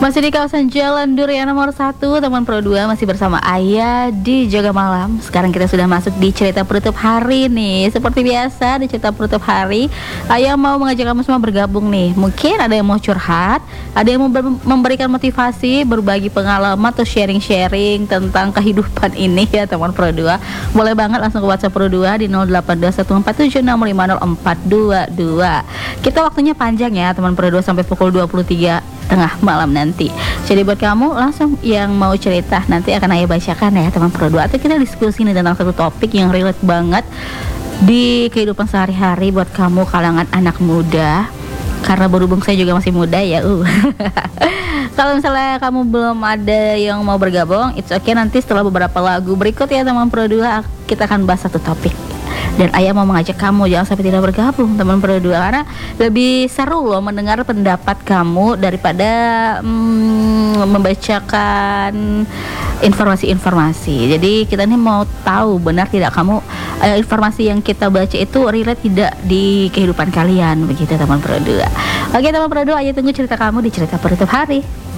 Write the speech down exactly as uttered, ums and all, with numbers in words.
Masih di kawasan Jalan Durian nomor satu, teman Pro dua, masih bersama Ayah di Jaga Malam. Sekarang kita sudah masuk di cerita penutup hari nih. Seperti biasa di cerita penutup hari, Ayah mau mengajak kamu semua bergabung nih. Mungkin ada yang mau curhat, ada yang mau memberikan motivasi, berbagi pengalaman atau sharing-sharing tentang kehidupan ini ya teman Pro dua. Boleh banget langsung ke WhatsApp Pro dua di nol delapan dua satu empat tujuh enam lima nol empat dua dua. Kita waktunya panjang ya teman Pro dua, sampai pukul dua puluh tiga tengah malam nanti. Jadi buat kamu langsung yang mau cerita, nanti akan Ayah bacakan ya teman Pro dua, atau kita diskusi nih tentang satu topik yang relate banget di kehidupan sehari-hari buat kamu kalangan anak muda. Karena berhubung saya juga masih muda ya. Uh. Kalau misalnya kamu belum ada yang mau bergabung, it's okay, nanti setelah beberapa lagu berikut ya teman Pro dua, kita akan bahas satu topik. Dan Ayah mau mengajak kamu jangan sampai tidak bergabung teman Pro dua, karena lebih seru loh mendengar pendapat kamu daripada hmm, membacakan informasi-informasi. Jadi kita nih mau tahu benar tidak kamu eh, informasi yang kita baca itu relate tidak di kehidupan kalian, begitu teman Pro dua. Oke teman Pro dua, ayo tunggu cerita kamu di cerita penutup hari.